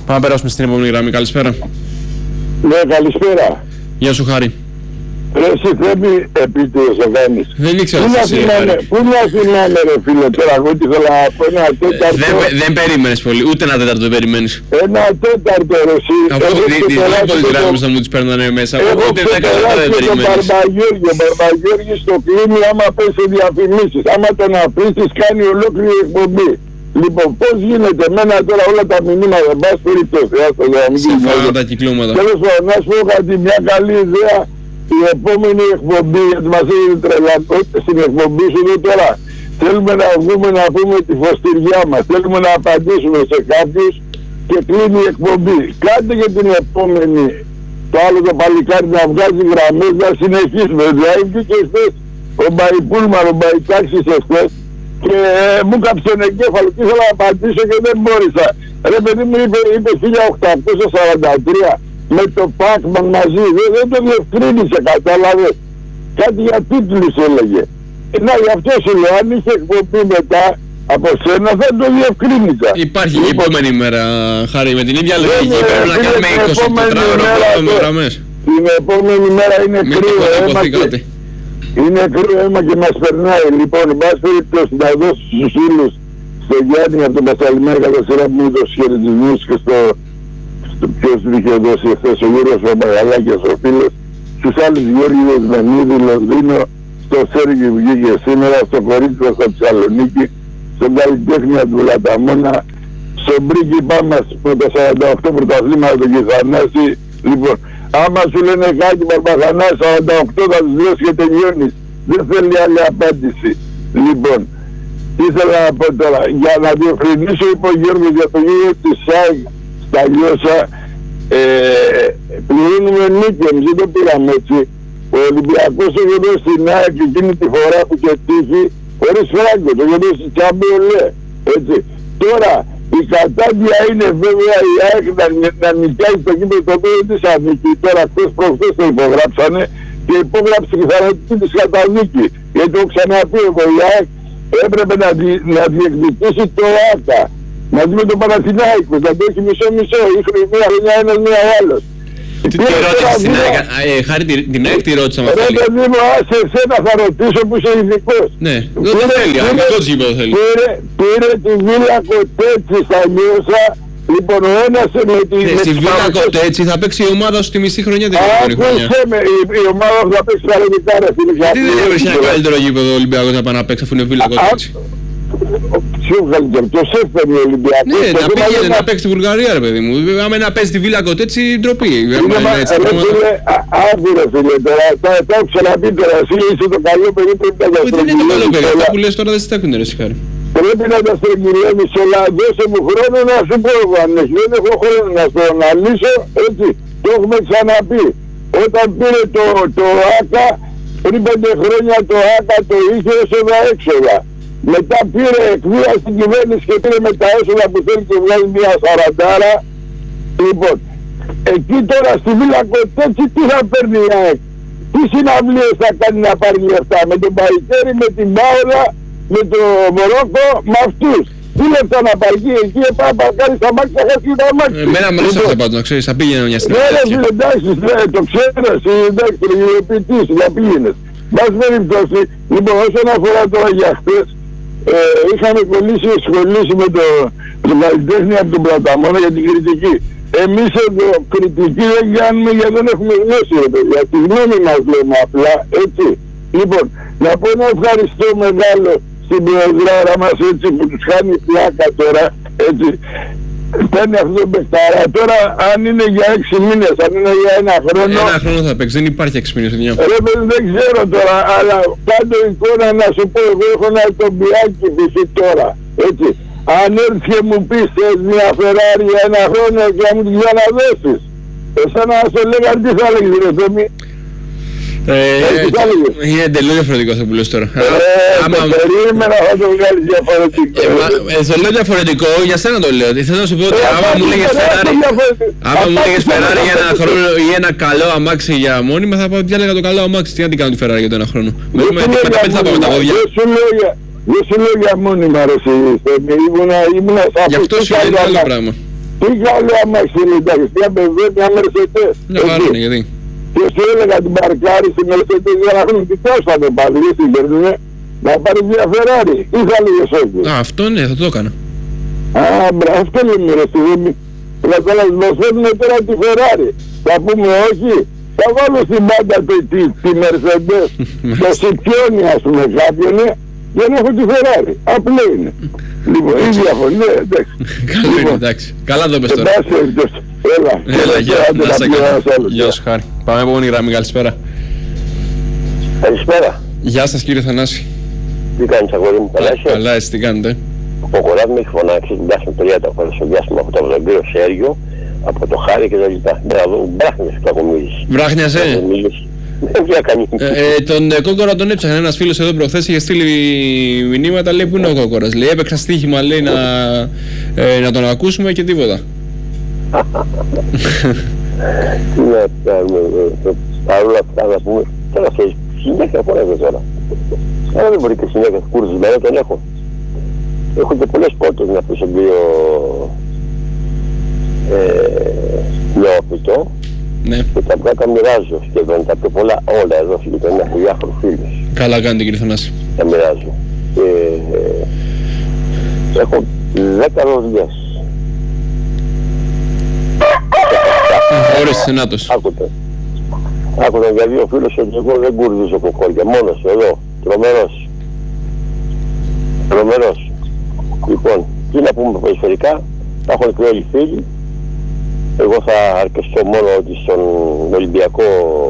Πάμε να περάσουμε στην επόμενη γραμμή. Καλησπέρα. Ναι, καλησπέρα. Γεια σου, Χάρη. Εσύ Θέμη, επίτηδες το κάνεις. Δεν ήξερα Πού εσύ, Χάρη. Πού να θυμάμαι ρε φίλε τώρα, εγώ τι θέλω να πω ένα τέταρτο. Δεν περίμενες πολύ, ούτε ένα τέταρτο δεν περιμένεις. Ένα τέταρτο ρε εσύ. Αφού τις γράμμες θα μου τις παίρνανε μέσα, ούτε 10 λεπτά δεν περιμένεις. Ο Μπαρμπαγιώργης το κλείνει άμα πέσει διαφημίσεις. Άμα τον αφήσεις κάνει ολόκληρη εκπομπή. Λοιπόν, πώς γίνεται εμένα τώρα όλα τα μηνύματα, εν πάση περιπτώσει, συμφωνώ τα κυκλώματα. Τέλος πάντων, να σου πω κάτι, μια καλή ιδέα. Η επόμενη εκπομπή, γιατί μας έχει τρελανώσει στην εκπομπή σου εδώ τώρα. Θέλουμε να βγούμε να πούμε τη φωστηριά μας. Θέλουμε να απαντήσουμε σε κάποιους και κλείνει η εκπομπή. Κάντε για την επόμενη το άλλο το παλικάρι να βγάζει γραμμές να συνεχίσουμε. Δηλαδή βγήκε χθες ο Μπαϊπούλμαν, ο Μπαϊτάξης εχθές και μου κάψε τον εγκέφαλο και ήθελα να απαντήσω και δεν μπόρεσα. Ρε παιδί μου είπε 1843. Με το Πάκμαν μαζί, δεν το διευκρίνησε, κατάλαβε. Κάτι για τίτλους έλεγε. Να, γι' αυτό σου λέω, αν είχε εκπομπή μετά από σένα θα το διευκρίνησα. Υπάρχει και η επόμενη μέρα, Χάρη, με την ίδια λογική. Πρέπει να κάνουμε 24 ώρα με γραμμές. Την επόμενη μέρα είναι κρύο αίμα και... Είναι κρύο αίμα και μας περνάει. Λοιπόν, εν πάση περιπτώσει να δώσω στους φίλους στο Γιάννη από τον Πασαλημέρη κατά σειρά που μου έδωσε χαιρετισμούς και στο ποιος του είχε δώσει εχθές ο Γιώργος ο Μαγαλάκης ο φίλος, στους άλλους Γιώργος Μενίδη, Λονδίνο, στο Σέργη που βγήκε σήμερα, στο Κορίτσιο στο Θεσσαλονίκη, στον Καλλιτέχνια του Λαταμόνα, στον πρίγκιπά μας με τα 48 πρωταθλήματα του Κιθανάση. Λοιπόν, άμα σου λένε κάτι Μπαρμπαχανάς 48 θα τους δώσει και τελειώνεις. Δεν θέλει άλλη απάντηση. Λοιπόν, ήθελα να πω τώρα, για να διευκρινίσω είπε ο Γιώργος για το γύρο της ΣΑΙΚ στα Λιώσα, πληρώνουμε νίκες, δεν το πήραμε έτσι. Ο Ολυμπιακός έχει δώσει στην ΑΕΚ εκείνη τη φορά που και τύχει χωρίς φράγκο, το έχει δώσει τσάμπιολε, έτσι. Τώρα η κατάντια είναι βέβαια η ΑΕΚ να νοικιάζει το κήπο το οποίο δεν της ανήκει. Τώρα χθες προχθές το υπογράψανε και υπόγραψε και θα ρωτήσει της καταδίκη. Γιατί το ξαναπεί εγώ, η ΑΕΚ έπρεπε να διεκδικήσει το ΆΚΑ. Μαζί με τον Παναθηναϊκό, θα το έχει μισό-μισό, είχαν μία χρονιά ένας, μία ο άλλος. Τι ρώτησες στην ΑΕΚ, Χάρη, την ΑΕΚ τι ρώτησα με αυτή. Ρε παιδί μου, άσε εσένα θα ρωτήσω που είσαι ειδικός. Ναι, δεν θέλει, αυτό γήπεδο θέλει. Πήρε τη Βίλα Κοτέτσι στα Λιώσα, λοιπόν ο ένας με τη... Στη Βίλα Κοτέτσι θα παίξει η ομάδα σου τη μισή χρονιά την επόμενη χρονιά. Άκουσε με, η ομάδα θα παίξει παρελθικά ρε φίλε. Γιατί δεν έβρισε ένα καλύτερο γήπεδο Ολυμπιακός να πάει να παίξει αφού είναι Βίλα Κοτέτσι. Ποιο καλύτερο, το σέφερε ο Ολυμπιακός. Ναι, να πήγαινε να παίξει στη Βουλγαρία ρε παιδί μου. Άμα να παίζει τη Βίλα Κοτέτσι, ντροπή. Άβουρε φίλε τώρα, τα έχω ξαναπεί τώρα, εσύ είσαι το καλό παιδί που πρέπει να τα στρογγυλεύεις. Δεν είναι το καλό παιδί, αυτά που λες τώρα δεν στέκουνε ρε Σιχάρη. Πρέπει να τα στρογγυλεύεις όλα, δώσε μου χρόνο να σου πω εγώ αν έχει, δεν έχω χρόνο να στο αναλύσω, έτσι, το έχουμε ξαναπεί. Όταν πήρε το ΆΚΑ, πριν 5 χρόνια το ΆΚΑ το είχε έσοδα-έξοδα. Μετά πήρε εκβία στην κυβέρνηση και πήρε με τα έσοδα που θέλει και βγάζει μια 40. Λοιπόν, εκεί τώρα στη Βίλα Κοτέτσι τι θα παίρνει η ΑΕΚ, τι συναυλίες θα κάνει να πάρει λεφτά, με τον Παϊτέρη, με την Πάολα, με το Μορόκο, με αυτούς. Τι λεφτά να πάρει εκεί, πάει να πάρει στα μάτια, θα χάσει τα μάτια. Εμένα μου αρέσει αυτό πάντως, να ξέρεις, θα πήγαινε μια συνεργασία. Ναι, εντάξει, το ξέρεις, εντάξει, το γεωπητής, θα πήγαινες. Μας περιπτώσει, λοιπόν, όσον αφορά τώρα για χθες, είχαμε σχολήσει με τον καλλιτέχνη από τον Πλαταμόνα για την κριτική. Εμείς εδώ κριτική δεν κάνουμε γιατί δεν έχουμε γνώση ρε παιδιά. Τη γνώμη μας λέμε απλά, έτσι. Λοιπόν, να πω ένα ευχαριστώ μεγάλο στην προεδράρα μας έτσι που τους κάνει πλάκα τώρα, έτσι. Παίρνει αυτό το παιχτάρα. Τώρα αν είναι για 6 μήνες, αν είναι για 1 χρόνο... 1 χρόνο θα παίξει, δεν υπάρχει 6 μήνες. Δεν ξέρω τώρα, αλλά κάτω εικόνα να σου πω, εγώ έχω ένα τομπιάκι π.χ. τώρα, έτσι. Αν έρθει και μου πεις θες μια Φεράρι για 1 χρόνο και να μου την ξαναδώσεις, εσένα να σε λέγανε τι θα έλεγες ρε Θέμη. Είναι εντελώς διαφορετικό αυτό που λες τώρα. Περίμενα θα το βγάλεις διαφορετικό. Το λέω διαφορετικό, για σένα το λέω. Θέλω να σου πω ότι άμα μου λέγες Φεράρι για 1 χρόνο ή ένα καλό αμάξι για μόνιμα, θα πάω διάλεγα το καλό αμάξι. Τι να την κάνω τη Φεράρι για το 1 χρόνο. Με θα πάμε τα πόδια. Δεν σου λέω για μόνιμα ρε Θέμη, ήμουνα σαφής. Γι' αυτό σου λέει άλλο πράγμα. Τι καλό αμάξι είναι, εντάξει, μια Mercedes. Ναι, χαρούν, γιατί. Και σου έλεγα την παρκάρι στη Mercedes για να χρούν, τι πώς θα το πάρει, τι κερδούνε, να πάρει μια Ferrari, ή θα λέγες όχι. Α, αυτό ναι, θα το έκανα. Α, μπράβο, αυτό λέμε ρε στιγμή. Κατάλαβες, μας φέρνουμε τώρα τη Ferrari. Θα πούμε όχι, θα βάλω στην πάντα τη Mercedes, το Σιπιόνι ας πούμε κάποιον, για να έχω τη Ferrari. Απλό είναι. Λοιπόν, η διαφωνία, εντάξει. Καλό είναι, εντάξει. Καλά το πες τώρα. Έλα, γεια σου Χάρη. Πάμε επόμενη γραμμή, καλησπέρα. Καλησπέρα. Γεια σας κύριε Θανάση. Τι κάνεις αγόρι μου, καλά είσαι? Καλά, εσύ τι κάνετε? Ο Κοράβ με έχει φωνάξει την τάση 30 φορές στο διάστημα από τον κύριο Σέργιο, από το Χάρη και τα λοιπά. Βράχνιας που κακομίζεις. Βράχνιασε. Τον Κόκορα τον έψαχνε ένας φίλος εδώ προχθές, είχε στείλει μηνύματα, λέει που είναι ο Κόκορας. Λέει έπαιξα στοίχημα, λέει να τον ακούσουμε και τίποτα. Τι να κάνουμε, παρόλα αυτά να πούμε, τώρα θες συνέχεια φωνεύε τώρα. Αλλά δεν μπορεί και συνέχεια κουρσισμένο, τον έχω. Έχω και πολλές πόρτες να πει στον κύριο Νεόφυτο. Ναι. Και τα πλάκα μοιράζω σχεδόν τα πιο πολλά όλα εδώ στην γειτονιά από διάφορους φίλους. Καλά κάνετε κύριε Θανάση. Τα μοιράζω. Έχω 10 ροδιές. Ορίστε, νάτος. Άκουτε για δύο φίλους ότι εγώ δεν κουρδίζω κοκόρια, μόνος εδώ, τρομερός. Λοιπόν, τι να πούμε περιφερικά, θα έχουν και όλοι φίλοι. Εγώ θα αρκεστώ μόνο ότι στον Ολυμπιακό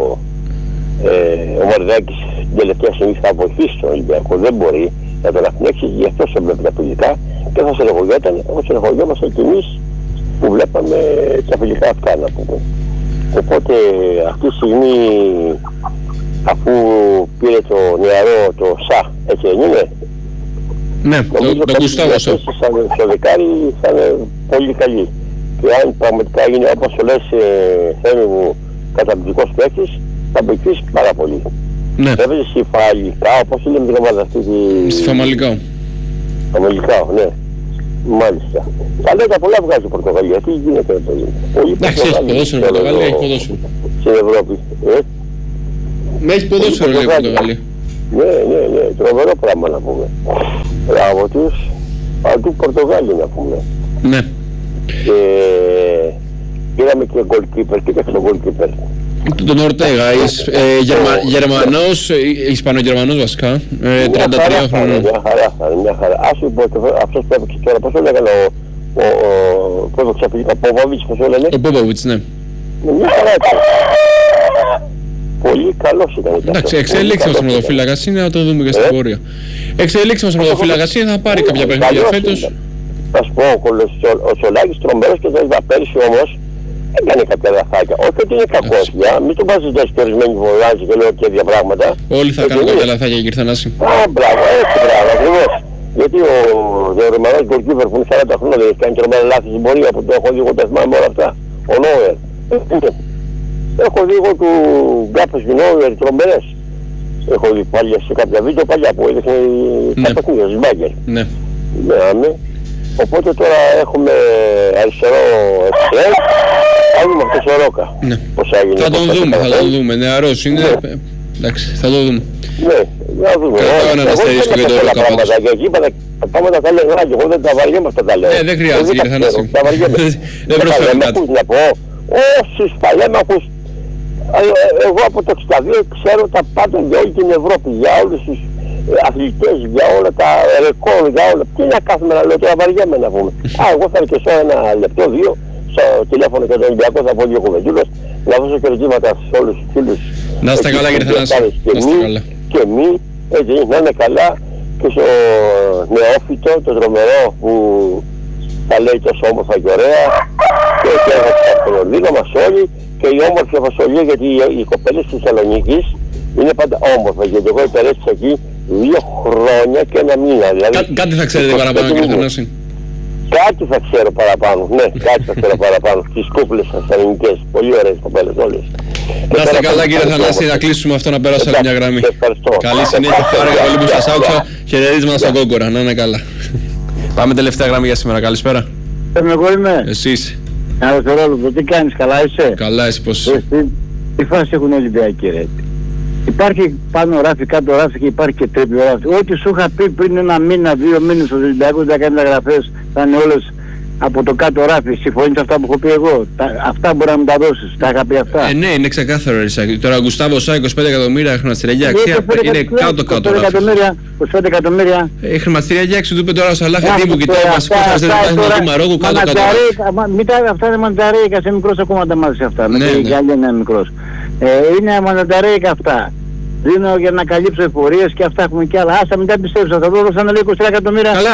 ο Μαριδάκης την τελευταία στιγμή θα βοηθήσει τον Ολυμπιακό. Δεν μπορεί να τον αφηνέξει, γι' αυτό σε βλέπει τα φιλικά και θα στεναχωριόταν όπως στεναχωριόμαστε και εμείς που βλέπαμε τα φιλικά αυτά να πούμε. Οπότε αυτή τη στιγμή, αφού πήρε το νεαρό το ΣΑ, έτσι δεν είναι? Ναι, το Κουστάβο ΣΑ. Στο δεκάρι θα είναι πολύ καλή. Και αν πραγματικά είναι όπως το λες, Θέμη μου, καταπληκτικός παίκτης, θα βοηθήσει πάρα πολύ. Ναι. Έπαιζε στη Φαμαλικά, όπως λέμε την ομάδα αυτή τη... Στη Φαμαλικά. Φαμαλικά, ναι. Μάλιστα. Τα λέτε πολλά βγάζει η Πορτογαλία. Τι γίνεται εδώ? Εντάξει, έχει ποδόσφαιρο η Πορτογαλία, έχει ποδόσφαιρο. Στην Ευρώπη. Ναι, έχει ποδόσφαιρο λέει η Πορτογαλία. Ναι, τρομερό πράγμα να πούμε. Μπράβο τους, αντού Πορτογάλοι να πούμε. Ναι. Πήραμε και goalkeeper, κοίταξε το goalkeeper. Τον Ορτέγα, Γερμανός, Ισπανογερμανός βασικά, 33 χρονών. Μια χαρά. Ας σου πω, αυτός που έπαιξε τώρα, πώς το λέγανε ο Πόποβιτς, πώς το λένε? Ο Πόποβιτς, ναι. Μια χαρά ήταν. Πολύ καλός ήταν. Εντάξει, εξελίξαμε στον πρωτοφύλακας είναι, να το δούμε και στην πορεία. Εξελίξαμε στον πρωτοφύλακας είναι, θα πάρει κάποια παιχνίδια φέτος. Θα σου πω, ο Σολάκης τρομερός και θα πέρσι όμως έκανε κάποια λαθάκια. Όχι ότι είναι κακός πια, μην τον βάζεις και ορισμένοι βολάζει και λέω τέτοια πράγματα. Όλοι θα κάνουν κάποια λαθάκια κύριε Θανάση. Α, μπράβο, έτσι μπράβο, ακριβώς. Γιατί ο Ρεμαρός γκολκίπερ που είναι 40 χρόνια δεν έχει κάνει τρομερά λάθη στην πορεία που το έχω δει εγώ τα θυμάμαι όλα αυτά. Ο Νόερ. Έχω δει εγώ του Γκάπες και Νόερ τρομερές. Έχω δει παλιά σε κάποια βίντεο παλιά που έδειχνε τα παιχνίδια της Μπάγκερ. Ναι. Οπότε τώρα έχουμε αριστερό εξτρέμ, θα δούμε αυτός ο Ρόκα. Ναι. Πώς έγινε. Θα τον δούμε, νεαρός είναι, εντάξει, θα το δούμε. Ναι, να δούμε. Κρατάω έναν αστερίσκο για τον Ρόκα πάντως. Και εκεί τα πράγματα τα λένε και εγώ δεν τα βαριέμαι αυτά τα λέω. Δεν χρειάζεται κύριε Θανάση. Τα βαριέμαι. Δεν προσφέρω κάτι. Να πω, όσους παλέμαχους, εγώ από το 62 ξέρω τα πάντα για όλη την Ευρώπη, για όλους τους αθλητές, για όλα τα ρεκόρ, για όλα. Τι να κάθομαι να λέω τώρα, βαριέμαι να πούμε. Εγώ θα αρκεσώ ένα λεπτό, δύο, στο τηλέφωνο και το Ολυμπιακό θα πω δύο κουβεντούλες, να δώσω χαιρετήματα σε όλους τους φίλους. Να είστε καλά κύριε Θανάση, να είστε καλά. Και μη, έτσι, να είναι καλά και στο Νεόφυτο, το τρομερό που τα λέει τόσο όμορφα και ωραία και το Λονδίνο μας όλοι και η όμορφη αποστολή γιατί οι κοπέλες της Θεσσαλονίκης είναι πάντα όμορφα γιατί εγώ υπερέστησα εκεί 2 χρόνια και 1 μήνα. Δηλαδή, κάτι θα ξέρετε παραπάνω κύριε Θανάση. Κάτι θα ξέρω παραπάνω, ναι, κάτι θα ξέρω παραπάνω. Τις κούκλες θεσσαλονικές, πολύ ωραίες κοπέλες όλες. Να είστε καλά κύριε Θανάση, να κλείσουμε αυτό να περάσω άλλη μια γραμμή. Καλή συνέχεια, χάρηκα πολύ που σας άκουσα. Χαιρετίσματα στον Κόκορα, να είναι καλά. Πάμε τελευταία γραμμή για σήμερα, καλησπέρα. Εγώ είμαι. Εσύ είσαι. Ένα δευτερόλεπτο, τι κάνεις, καλά είσαι? Καλά, εσύ πώς είσαι? Τι φάση έχουν Ολυμπιακοί, ρε? Υπάρχει πάνω ράφι, κάτω ράφι και υπάρχει και τρίπιο ράφι. Ό,τι σου είχα πει πριν ένα μήνα, 2 μήνες στους Ολυμπιακούς να κάνει μεταγραφές, θα είναι όλες από το κάτω ράφι. Συμφωνείς αυτά που έχω πει εγώ? Αυτά μπορεί να μου τα δώσεις. Τα είχα πει αυτά. Ναι, είναι ξεκάθαρο. Τώρα ο Γκουστάβο Σά 25 εκατομμύρια χρηματιστηριακή αξία είναι κάτω-κάτω. 25 εκατομμύρια. Η χρηματιστηριακή αξία του είπε τώρα ο Σαλάχ Εντίμπου και τώρα βασικό στρατηγός του Μαρόκου κάτω-κάτω. Αυτά είναι μανταρέικα, σε μικρός ακόμα τα μάθεις αυτά. Με την Γαλλία είναι μικρός. Είναι μανταρέικα αυτά. Δίνω για να καλύψω εφορίες και αυτά έχουμε κι άλλα. Άσα μην τα πιστεύω, θα το δώσω να λέει 23 εκατομμύρια. Καλά,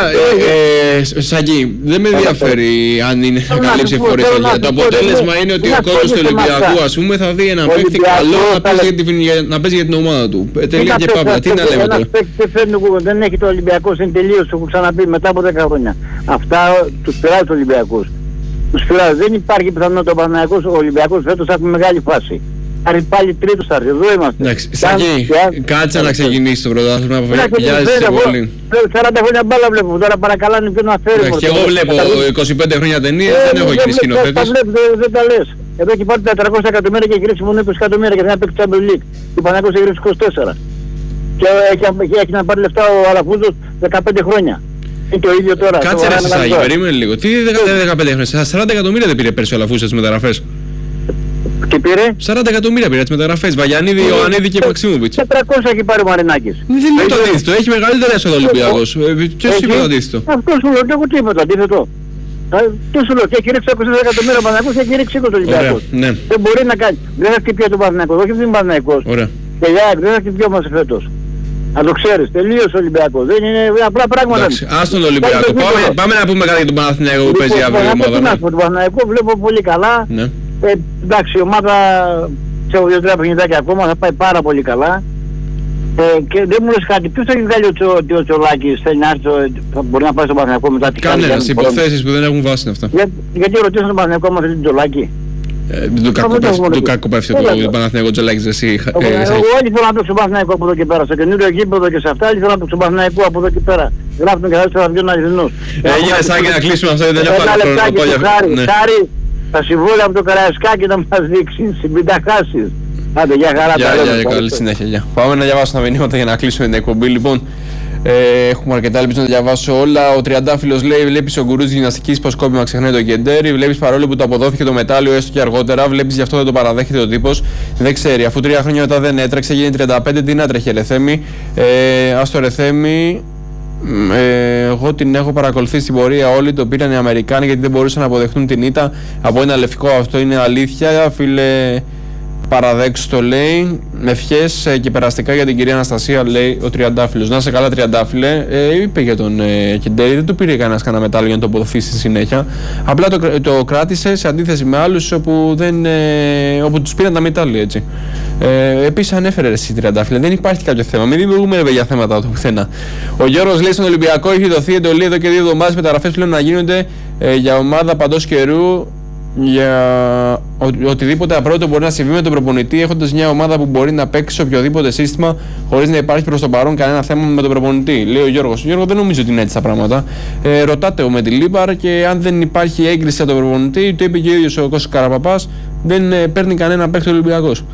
Σάκη, δεν με ενδιαφέρει αν είναι να καλύψει εφορίες. Το αποτέλεσμα είναι ότι ο κόσμος του Ολυμπιακού, ας πούμε, θα δει έναν παίκτη καλό να παίζει για την ομάδα του. Τελεία και παύλα. Τι να λέμε τώρα. Δεν έχει το Ολυμπιακός, είναι τελείως, το έχω ξαναπεί μετά από 10 χρόνια. Αυτά τους πειράζει τους Ολυμπιακούς. Τους πειράζει. Δεν υπάρχει πιθανότητα ο Ολυμπιακός φέτος θα έχει μεγάλη φάση. Άρα πάλι τρίτος θα έρθει, εδώ είμαστε. Εντάξει, Σάκη, κάτσε να ξεκινήσει το πρωτάθλημα από βιάζεσαι πολύ. 40 χρόνια μπάλα βλέπω, τώρα παρακαλάνε ποιον να φέρει. Και εγώ βλέπω 25 χρόνια ταινίες, δεν έχω γίνει σκηνοθέτης. Δεν τα λες. Εδώ έχει πάρει 400 εκατομμύρια και έχει ρίξει μόνο 20 εκατομμύρια για να παίξει Champions League. Και ο Παναθηναϊκός έχει ρίξει 24. Και έχει να πάρει λεφτά ο Αλαφούζος 15 χρόνια. Είναι το ίδιο τώρα. Κάτσε ρε Σάκη, περίμενε λίγο. Τι 15 χρόνια, 40 εκατομμύρια δεν πήρε πέρσι ο Αλαφούζος στις μεταγραφές. Τι πήρε? 40 εκατομμύρια πήρε τις μεταγραφές. Βαγιανίδη, Ιωαννίδη και Μαξίμοβιτς. 400 έχει πάρει ο Μαρινάκης. Δεν είναι το αντίθετο, έχει μεγαλύτερα έσοδα ο Ολυμπιακός. Ποιος είπε το αντίθετο? Αυτό σου λέω, εγώ τι είπα το αντίθετο. Τι σου λέω, και έχει ρίξει 20 εκατομμύρια ο Παναθηναϊκός και έχει ρίξει 20 ο Ολυμπιακός. Δεν μπορεί να κάνει. Δεν θα χτυπήσει τον Παναθηναϊκό, όχι δεν είναι Παναθηναϊκός. Και δεν θα χτυπήσει όμως φέτος. Να το ξέρεις, τελείωσε ο Ολυμπιακός. Δεν είναι απλά πράγματα. Ας τον Ολυμπιακό. Πάμε να πούμε κάτι για τον Παναθηναϊκό που παίζει αύριο η ομάδα. Τον Παναθηναϊκό βλέπω πολύ καλά. Εντάξει, η ομάδα σε 2-3 παιχνιδάκια ακόμα θα πάει πάρα πολύ καλά. Και δεν μου λες κάτι, ποιος θα έχει βγάλει ότι ο Τσολάκης θέλει να έρθει, μπορεί να πάει στον Παναθηναϊκό μετά τι κάνει? Κανένας, υποθέσεις που δεν έχουν βάση είναι αυτά. Γιατί ρωτήσαν τον Παναθηναϊκό άμα θέλει τον Τσολάκη? Του κακοπέφτει το Παναθηναϊκό Τσολάκης εσύ. Όλοι θέλουν να παίξουν τον Παναθηναϊκό από εδώ και πέρα, στο καινούριο γήπεδο και σε αυτά, όλοι θέλουν να παίξουν τον Παναθηναϊκό από εδώ και πέρα. Γράφουν και θα έρθουν να βγουν αληθινούς. Έγινε Σάκη να κλείσουμε αυτό, δεν έχω άλλο χρόνο. Τα συμβόλαια από το Καραϊσκάκι να μας δείξεις, μην τα χάσεις. Άντε, για χαρά. Γεια, καλή συνέχεια. Πάμε να διαβάσουμε τα μηνύματα για να κλείσουμε την εκπομπή. Λοιπόν, έχουμε αρκετά, ελπίζω να διαβάσω όλα. Ο Τριαντάφυλλος λέει: βλέπεις ο γκουρούς γυμναστικής πως κόπημα ξεχνάει το Κεντέρι. Βλέπεις παρόλο που το αποδόθηκε το μετάλλιο έστω και αργότερα. Βλέπεις γι' αυτό δεν το παραδέχεται ο τύπος. Δεν ξέρει, αφού 3 χρόνια μετά δεν έτρεξε, γίνει 35, τι να τρέχει Ρεθέμη. Ας το Ρεθέμη. Εγώ την έχω παρακολουθήσει στην πορεία όλη, το πήραν οι Αμερικάνοι γιατί δεν μπορούσαν να αποδεχτούν την ήττα από ένα λευκό, αυτό είναι αλήθεια φίλε, παραδέξου το λέει. Ευχές και περαστικά για την κυρία Αναστασία, λέει ο Τριαντάφυλλος. Να σε καλά Τριαντάφυλλε, είπε για τον Κεντέρι, δεν του πήρε κανένας μετάλλιο για να το αποδοθεί στη συνέχεια, απλά το κράτησε σε αντίθεση με άλλους όπου τους πήραν τα μετάλλια έτσι. Επίσης ανέφερε εσύ Τριαντάφυλλε, δεν υπάρχει κάποιο θέμα, μην δημιουργούμε για θέματα του πουθενά. Ο Γιώργος λέει στον Ολυμπιακό έχει δοθεί εντολή εδώ και 2 εβδομάδες μεταγραφές πλέον να γίνονται για ομάδα παντός καιρού. Για οτιδήποτε απρόβλεπτο μπορεί να συμβεί με τον προπονητή, έχοντας μια ομάδα που μπορεί να παίξει σε οποιοδήποτε σύστημα χωρίς να υπάρχει προς το παρόν κανένα θέμα με τον προπονητή. Λέει ο Γιώργος. Γιώργο, δεν νομίζω ότι είναι έτσι τα πράγματα. Ρωτάτε ο Μεντιλίμπαρ και αν δεν υπάρχει έγκριση από τον προπονητή, το είπε και ο ίδιος ο Κώστας Καραπαπάς, δεν παίρνει κανένα παίκτη Ολυμπιακός.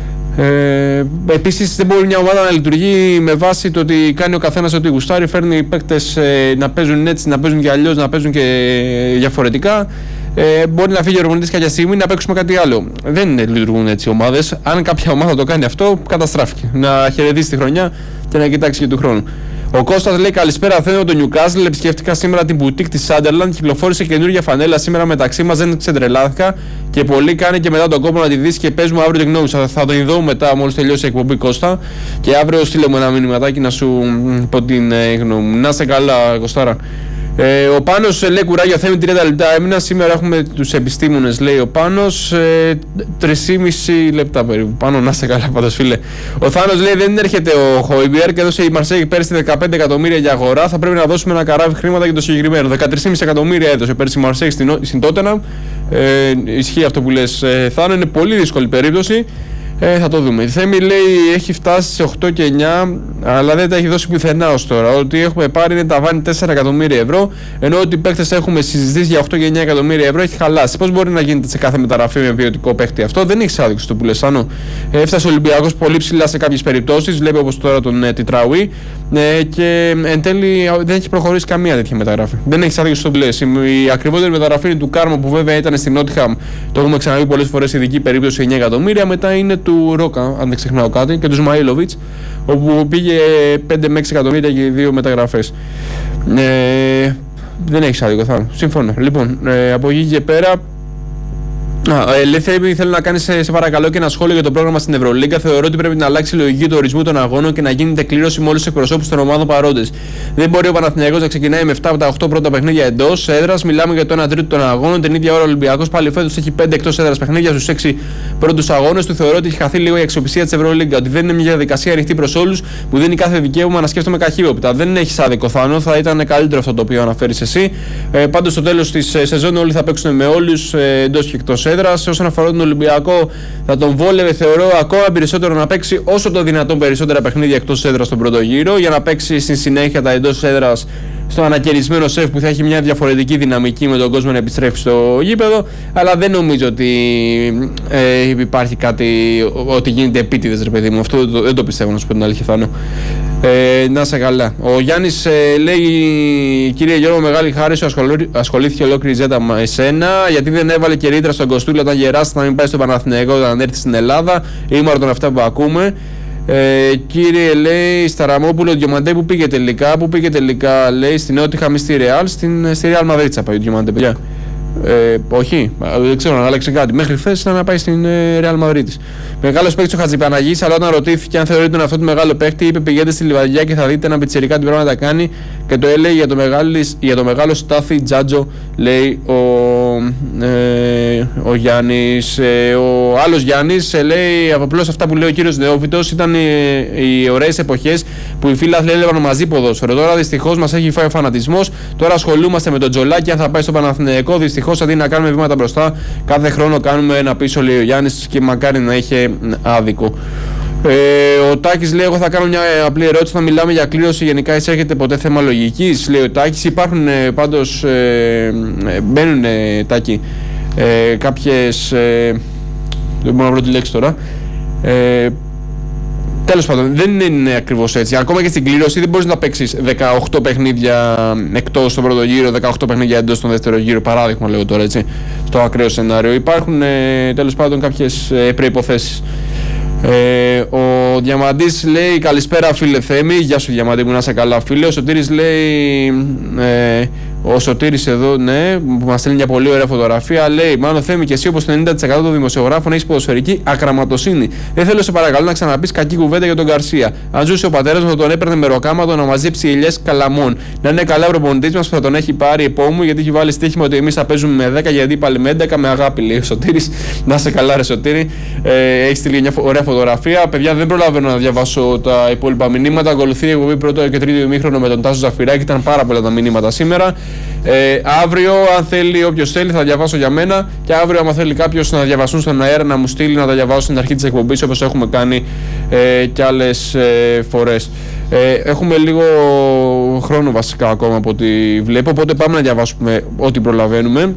Επίσης δεν μπορεί μια ομάδα να λειτουργεί με βάση το ότι κάνει ο καθένας ό,τι γουστάρει, φέρνει παίκτες να παίζουν έτσι, να παίζουν και αλλιώς, να παίζουν και διαφορετικά. Μπορεί να φύγει ο προπονητής κάποια στιγμή να παίξουμε κάτι άλλο. Δεν λειτουργούν έτσι οι ομάδες. Αν κάποια ομάδα το κάνει αυτό, καταστράφηκε. Να χαιρετήσει τη χρονιά και να κοιτάξει και του χρόνου. Ο Κώστας λέει καλησπέρα, θέλω το Newcastle. Επισκέφτηκα σήμερα την μπουτίκ της Sunderland. Κυκλοφόρησε καινούργια φανέλα σήμερα μεταξύ μας. Δεν ξετρελάθηκα και πολύ κάνει και μετά τον κόπο να τη δεις και παίζουμε αύριο την γνώμη σου. Θα το δω μετά, μόλις τελειώσει η εκπομπή Κώστα. Και αύριο στείλω μου ένα μηνυματάκι να σου πω την γνώμη μου. Να είσαι καλά, Κωστάρα. Ο Πάνος λέει κουράγιο, Θέμη 30 λεπτά έμεινα. Σήμερα έχουμε τους επιστήμονες, λέει ο Πάνος. 3,5 λεπτά περίπου. Πάνω να είσαι καλά, πάντως φίλε. Ο Θάνος λέει δεν έρχεται ο Χόιμπιερ και έδωσε η Μαρσέη πέρσι 15 εκατομμύρια για αγορά. Θα πρέπει να δώσουμε ένα καράβι χρήματα για το συγκεκριμένο. 13,5 εκατομμύρια έδωσε πέρσι η Μαρσέη στην Τότεναμ. Ισχύει αυτό που λες, Θάνο, είναι πολύ δύσκολη περίπτωση. Θα το δούμε. Η Θέμη λέει έχει φτάσει σε 8 και 9, αλλά δεν τα έχει δώσει πουθενά ως τώρα. Ότι έχουμε πάρει είναι ταβάνι 4 εκατομμύρια ευρώ, ενώ ότι οι παίκτες έχουμε συζητήσει για 8 και 9 εκατομμύρια ευρώ έχει χαλάσει. Πώς μπορεί να γίνεται σε κάθε μεταγραφή με ποιοτικό παίκτη αυτό? Δεν έχει άδικο το που λες, Άνω. Έφτασε ο Ολυμπιακός πολύ ψηλά σε κάποιες περιπτώσεις, βλέπει όπως τώρα τον Τιτραουί, και εν τέλει δεν έχει προχωρήσει καμία τέτοια μεταγραφή. Δεν έχει άδικο στο που λες. Η ακριβότερη μεταγραφή είναι του Κάρμο που βέβαια ήταν στην Νότιχαμ, το έχουμε ξαναδεί πολλές φορές, ειδική περίπτωση 9 εκατομμύρια. Μετά είναι του Ρόκα, αν δεν ξεχνάω κάτι, και του Σμαΐλοβιτς, όπου πήγε 5 με 6 εκατομμύρια και 2 μεταγραφές. Δεν έχει άδικο, θα συμφωνώ. Λοιπόν, από εκεί και πέρα. Ελεύθερη, θέλω να κάνει σε παρακαλώ και ένα σχόλιο για το πρόγραμμα στην Ευρωλίγκα. Θεωρώ ότι πρέπει να αλλάξει η λογική του ορισμού των αγώνων και να γίνεται κλήρωση με όλους τους εκπροσώπους των ομάδων παρόντες. Δεν μπορεί ο Παναθηναϊκός να ξεκινάει με 7 από τα 8 πρώτα παιχνίδια εντός έδρας. Μιλάμε για το 1 τρίτο των αγώνων. Την ίδια ώρα ο Ολυμπιακός πάλι φέτος έχει 5 εκτός έδρας παιχνίδια στους 6 πρώτους αγώνες του. Θεωρώ ότι έχει χαθεί λίγο η αξιοπιστία της Ευρωλίγκα. Ότι δεν είναι μια διαδικασία ανοιχτή προς όλους που δίνει κάθε δικαίωμα να σκέφτομαι καχύβοπτα. Δεν έχει άδικο, Θάνο. Θα ήταν καλύτερο αυτό το οποίο αναφέρεις εσύ. Πάντως στο τέλος της σεζόν όλοι θα παίξουν με όλους εντός και εκτός έδρας. Όσον αφορά τον Ολυμπιακό, θα τον βόλευε, θεωρώ, ακόμα περισσότερο να παίξει όσο το δυνατόν περισσότερα παιχνίδια εκτός έδρας στον πρώτο γύρο, για να παίξει στη συνέχεια τα εντός έδρας στο ανακαιρισμένο σεφ που θα έχει μια διαφορετική δυναμική με τον κόσμο να επιστρέφει στο γήπεδο. Αλλά δεν νομίζω ότι υπάρχει κάτι, ότι γίνεται επίτηδες, ρε παιδί μου. Αυτό δεν το πιστεύω, να σου πω την αλήθεια, Θάνο. Να είσαι καλά. Ο Γιάννης λέει: κύριε Γιώργο, μεγάλη χάρη σου, ασχολήθηκε ολόκληρη ζέτα με εσένα. Γιατί δεν έβαλε και ρήτρα στον Κοστούλη όταν γεράσει να μην πάει στο Παναθηναϊκό όταν έρθει στην Ελλάδα. Ήμαρτον αυτά που ακούμε. Κύριε, λέει, Σταραμόπουλο, Διομαντέ, που πήγε τελικά, λέει, στην Νότιχαμ ή στη Ρεάλ, στη Ρεάλ Μαδρίτσα πάει ο Διομαντέ, παιδιά. Όχι, δεν ξέρω αν άλλαξε κάτι. Μέχρι χθες ήταν να πάει στην Ρεάλ Μαδρίτης. Μεγάλος παίκτης ο Χατζηπαναγής, αλλά όταν ρωτήθηκε αν θεωρείται αυτό το μεγάλο παίκτη, είπε: πηγαίνετε στη Λιβαδιά και θα δείτε ένα πιτσιρικά τι πράγματα κάνει. Και το έλεγε για το μεγάλο Στάθη Τζάτζο, λέει ο Γιάννης. Ο άλλος Γιάννης λέει: απλώς αυτά που λέει ο κύριος Νεόφυτος ήταν οι ωραίες εποχές που οι φίλαθλοι έλεγαν μαζί ποδόσφαιρο. Τώρα δυστυχώς μας έχει φάει ο φανατισμός. Τώρα ασχολούμαστε με τον Τζολάκι, αν θα πάει στο Παναθηναϊκό. Δυστυχώς αντί να κάνουμε βήματα μπροστά, κάθε χρόνο κάνουμε ένα πίσω, λέει ο Γιάννης, και μακάρι να είχε άδικο. Ο Τάκης λέει: εγώ θα κάνω μια απλή ερώτηση. Να μιλάμε για κλήρωση, γενικά εισέρχεται ποτέ θέμα λογικής? Λέει ο Τάκης. Υπάρχουν πάντως, μπαίνουν, Τάκη, κάποιες. Δεν μπορώ να βρω τη λέξη τώρα. Τέλος πάντων, δεν είναι ακριβώς έτσι. Ακόμα και στην κλήρωση δεν μπορείς να παίξεις 18 παιχνίδια εκτός στον πρώτο γύρο, 18 παιχνίδια εντός στον δεύτερο γύρο. Παράδειγμα, λέω τώρα, έτσι, στο ακραίο σενάριο. Υπάρχουν τέλος πάντων κάποιες προϋποθέσεις. Ο Διαμαντής λέει: καλησπέρα, φίλε Θέμη. Γεια σου, Διαμαντή μου, να είσαι καλά, φίλε. Ο Σωτήρης λέει: ο Σωτήρης εδώ, ναι, που μας στέλνει μια πολύ ωραία φωτογραφία, λέει: μάλλον Θέμη, και εσύ όπως το 90% των δημοσιογράφων έχεις ποδοσφαιρική ακραματοσύνη. Δεν θέλω, σε παρακαλώ, να ξαναπείς κακή κουβέντα για τον Γκαρσία. Αν ζούσε ο πατέρας μου, θα τον έπαιρνε με ροκάματο να μαζέψει ελιές καλαμών. Να είναι καλά ο προπονητής μας που θα τον έχει πάρει επόμου, γιατί έχει βάλει στοίχημα ότι εμείς θα παίζουμε με 10 γιατί πάλι με 11, με αγάπη, λέει ο Σωτήρης. Να είσαι καλά, ρε Σωτήρη. Έχει στείλει μια ωραία φωτογραφία. Παιδιά, δεν προλαβαίνω να διαβάσω τα υπόλοιπα μηνύματα. Ακολουθεί η εκπομπή πρώτο και τρίτο ημίχρονο με τον Τάσο Ζαφυράκη. Ήταν πάρα πολλά τα μηνύματα σήμερα. Αύριο, αν θέλει, όποιος θέλει, θα διαβάσω για μένα. Και αύριο, άμα θέλει κάποιος να διαβάσουν στον αέρα, να μου στείλει να τα διαβάσω στην αρχή της εκπομπής, όπως έχουμε κάνει και άλλες φορές. Έχουμε λίγο χρόνο βασικά ακόμα από ό,τι βλέπω. Οπότε πάμε να διαβάσουμε ό,τι προλαβαίνουμε.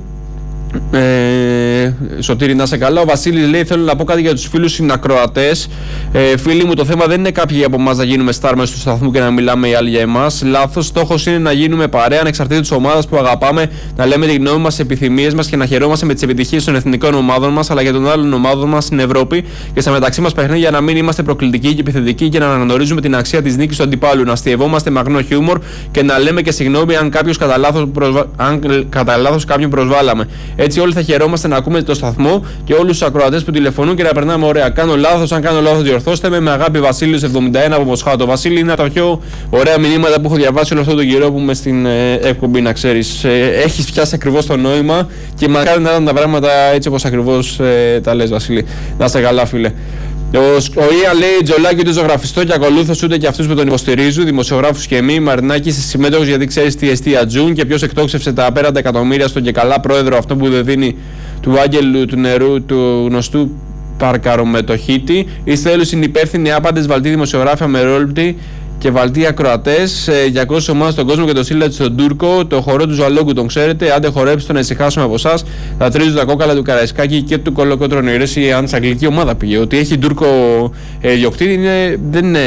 Σωτήρη, να είσαι καλά. Ο Βασίλης λέει: θέλω να πω κάτι για τους φίλους συνακροατές. Φίλοι μου, το θέμα δεν είναι κάποιοι από εμάς να γίνουμε στάρ μες του σταθμού και να μιλάμε οι άλλοι για εμάς. Λάθος. Στόχος είναι να γίνουμε παρέα ανεξαρτήτως της ομάδας που αγαπάμε, να λέμε τη γνώμη μας, τις επιθυμίες μας και να χαιρόμαστε με τις επιτυχίες των εθνικών ομάδων μας, αλλά και των άλλων ομάδων μας στην Ευρώπη και στα μεταξύ μας παιχνίδια, να μην είμαστε προκλητικοί και επιθετικοί και να αναγνωρίζουμε την αξία της νίκης του αντιπάλου, να αστειευόμαστε με αγνό χιούμορ και να λέμε και συγγνώμη αν κατά λάθος κάποιον προσβάλαμε. Έτσι όλοι θα χαιρόμαστε να ακούμε το σταθμό και όλους τους ακροατές που τηλεφωνούν και να περνάμε ωραία. Κάνω λάθος, αν κάνω λάθος διορθώστε με. Με αγάπη, Βασίλειος 71 από Μοσχάτο. Βασίλη, είναι από τα πιο ωραία μηνύματα που έχω διαβάσει όλο αυτόν τον καιρό που είμαι στην εκπομπή, να ξέρεις. Έχεις πιάσει ακριβώς το νόημα και μακάρι να ήταν τα πράγματα έτσι όπως ακριβώς τα λες, Βασίλη. Να είσαι καλά, φίλε. Ο Ιαν λέει: Τζολάκι, ούτε ζωγραφιστό και ακολούθως ούτε και αυτούς που τον υποστηρίζουν, δημοσιογράφους και μη. Μαρινάκη, είσαι συμμέτοχος γιατί ξέρεις τι εστία Τζουν και ποιος εκτόξευσε τα απέραντα εκατομμύρια στον και καλά πρόεδρο, αυτό που δεν δίνει του Άγγελου του νερού, του γνωστού πάρκαρο με το Χίτι. Είστε όλους συνυπεύθυνοι άπαντες βαλτοί δημοσιογράφοι αμερόληπτοι και βαλτοί ακροατές. 200 ομάδες στον κόσμο και το σύλλα στον Τούρκο. Το χορό του Ζουαλόγκου τον ξέρετε. Άντε χορέψτε να ησυχάσουμε από εσάς. Θα τρίζουν τα κόκαλα του Καραϊσκάκη και του Κολοκότρονου. Η αν σε αγγλική ομάδα πήγε. Ότι έχει Τούρκο διοκτήτη δεν είναι.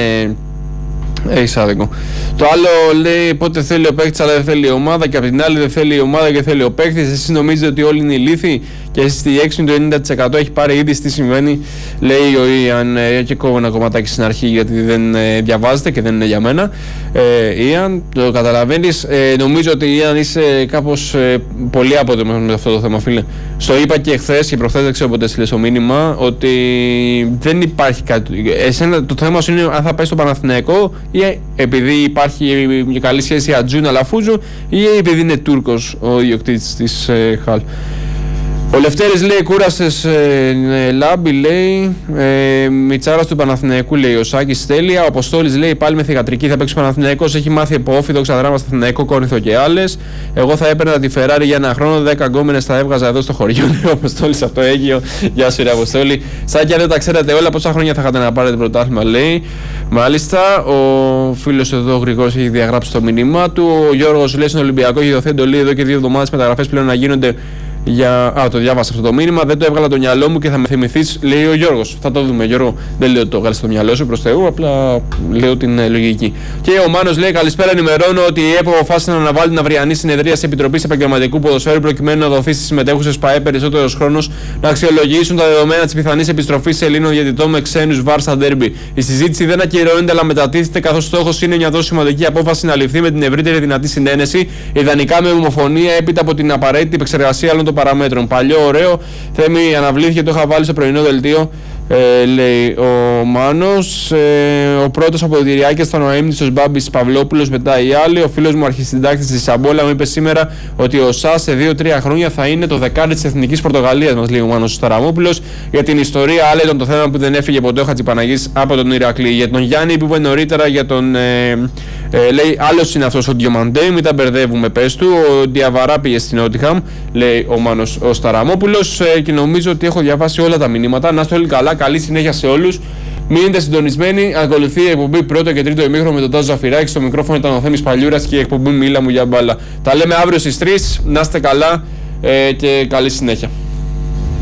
Έχει άδικο. Το άλλο λέει πότε θέλει ο παίκτης αλλά δεν θέλει η ομάδα, και απ' την άλλη δεν θέλει η ομάδα και θέλει ο παίκτης. Εσείς νομίζετε ότι όλοι είναι ηλίθιοι και εσείς στη έξι το 90% έχει πάρει ήδη τι συμβαίνει, λέει ο Ιαν. Και κόβω ένα κομματάκι στην αρχή γιατί δεν διαβάζετε και δεν είναι για μένα. Ιαν, το καταλαβαίνεις. Νομίζω ότι Ιαν είσαι κάπως πολύ απότομος με αυτό το θέμα, φίλε. Στο είπα και χθες και προχθές, δεν ξέρω πότε στείλες το μήνυμα, ότι δεν υπάρχει κάτι. Εσένα το θέμα σου είναι αν θα πέσει στο Παναθηναϊκό, ή επειδή υπάρχει μια καλή σχέση Ατζούν Αλαφούζου, ή επειδή είναι Τούρκος ο ιδιοκτήτης της Χαλ. Ο Λευτέρης λέει κούρασες Λάμπη, λέει Μιτσάρας του Παναθηναϊκού, λέει ο Σάκης τέλεια. Ο Αποστόλης λέει πάλι με θυγατρική θα παίξει ο Παναθηναϊκός, έχει μάθει από όφιδο ξαδράμα στο Αθηναϊκό, Κόρινθο και άλλες. Εγώ θα έπαιρνα τη Ferrari για ένα χρόνο, 10 γκόμενες θα έβγαζα εδώ στο χωριό. Ο Αποστόλης από το Αίγυο. Γεια σου ρε Αποστόλη. Σάκη, αν δεν τα ξέρατε όλα, πόσα χρόνια θα είχατε να πάρετε πρωτάθλημα, λέει. Μάλιστα, ο φίλος εδώ Γρηγόρης έχει διαγράψει το μήνυμά του. Ο Γιώργος λέει στον Ολυμπιακό έχει δοθεί εντολή εδώ και 2 εβδομάδες μεταγραφές πλέον να γίνονται. Το διάβασα αυτό το μήνυμα, δεν το έβγαλα το μυαλό μου και θα με θυμηθείς, λέει ο Γιώργος. Θα το δούμε, Γιώργο. Δεν λέω ότι το έβγαλες στο μυαλό σου, προς Θεού, απλά λέω την λογική. Και ο Μάνος λέει: καλησπέρα, ενημερώνω ότι η ΕΠΟ αποφάσισε να αναβάλει την αυριανή συνεδρία της Επιτροπής Επαγγελματικού Ποδοσφαίρου προκειμένου να δοθεί στις συμμετέχουσες ΠΑΕ περισσότερος χρόνος να αξιολογήσουν τα δεδομένα της πιθανής επιστροφής Ελλήνων διαιτητών με ξένους βαρ στα ντέρμπι. Η συζήτηση δεν ακυρώνεται αλλά μετατίθεται, καθώς στόχος είναι μια τόσο σημαντική απόφαση να ληφθεί με την ευρύτερη δυνατή συνένεση, ιδανικά με ομοφωνία έπειτα από την απαραίτητη επεξεργασία άλλων των παραμέτρων. Παλιό, ωραίο. Θέμη αναβλήθηκε, το είχα βάλει στο πρωινό δελτίο. Λέει ο Μάνος. Ο πρώτος από τη Ριάκια ήταν ο έμνησος Μπάμπης Παυλόπουλος, μετά οι άλλοι. Ο φίλος μου αρχισυντάκτης της Σαμπόλα μου είπε σήμερα ότι ο ΣΑ σε 2-3 χρόνια θα είναι το δεκάρι της Εθνικής Πορτογαλίας, μας λέει ο Μάνος Σταραμόπουλος. Για την ιστορία, άλλο ήταν το θέμα που δεν έφυγε ποτέ ο Χατζηπαναγής από τον Ηρακλή. Για τον Γιάννη που είπε νωρίτερα για τον. Λέει άλλος είναι αυτός ο Διομαντέι, μην τα μπερδεύουμε, πες του. Ο Διαβαρά πήγε στην Νότιχαμ, λέει ο Μάνος ο Σταραμόπουλος. Και νομίζω ότι έχω διαβάσει όλα τα μηνύματα. Να είστε όλοι καλά, καλή συνέχεια σε όλους. Μείνετε συντονισμένοι. Ακολουθεί η εκπομπή πρώτο και τρίτο ημίχρονο με τον Τάζο Ζαφυράκη. Στο μικρόφωνο ήταν ο Θέμης Παλιούρας και η εκπομπή Μίλα μου για μπάλα. Τα λέμε αύριο στις 3. Να είστε καλά και καλή συνέχεια.